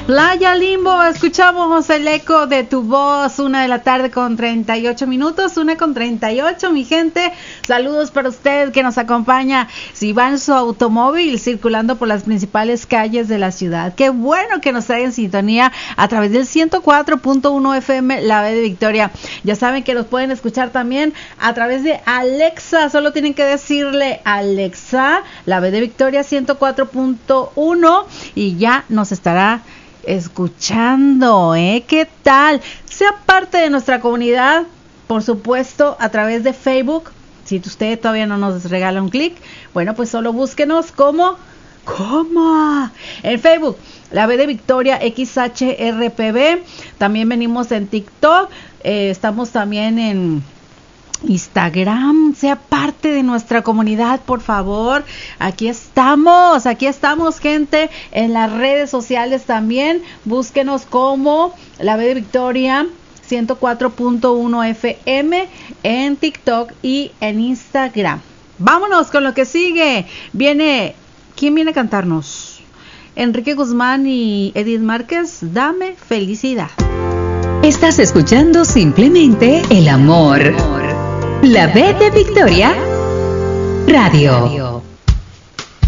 Playa Limbo, escuchamos el eco de tu voz, 1:38 p.m, 1:38, mi gente. Saludos para usted que nos acompaña, si va en su automóvil circulando por las principales calles de la ciudad. Qué bueno que nos trae en sintonía a través del 104.1 FM, La B de Victoria. Ya saben que nos pueden escuchar también a través de Alexa, solo tienen que decirle Alexa, La B de Victoria 104.1 y ya nos estará escuchando, ¿qué tal? Sea parte de nuestra comunidad, por supuesto, a través de Facebook. Si usted todavía no nos regala un clic, bueno, pues solo búsquenos como en Facebook, La B de Victoria XHRPB. También venimos en TikTok, estamos también en Instagram. Sea parte de nuestra comunidad, por favor. Aquí estamos, gente, en las redes sociales también. Búsquenos como La B de Victoria 104.1 FM en TikTok y en Instagram. Vámonos con lo que sigue. ¿Quién viene a cantarnos? Enrique Guzmán y Edith Márquez, Dame Felicidad. Estás escuchando simplemente el amor. La B de Victoria Radio.